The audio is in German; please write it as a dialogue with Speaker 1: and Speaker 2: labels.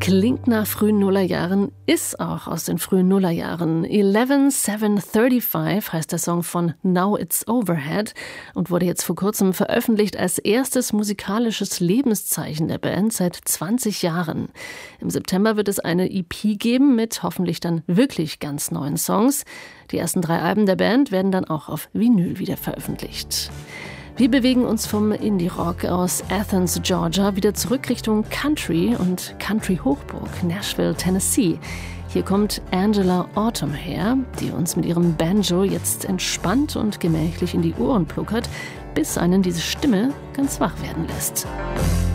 Speaker 1: Klingt nach frühen Nullerjahren, ist auch aus den frühen Nullerjahren. 11735 heißt der Song von Now It's Overhead und wurde jetzt vor kurzem veröffentlicht als erstes musikalisches Lebenszeichen der Band seit 20 Jahren. Im September wird es eine EP geben mit hoffentlich dann wirklich ganz neuen Songs. Die ersten 3 Alben der Band werden dann auch auf Vinyl wieder veröffentlicht. Wir bewegen uns vom Indie-Rock aus Athens, Georgia, wieder zurück Richtung Country und Country-Hochburg Nashville, Tennessee. Hier kommt Angela Autumn her, die uns mit ihrem Banjo jetzt entspannt und gemächlich in die Ohren pluckert, bis einen diese Stimme ganz wach werden lässt.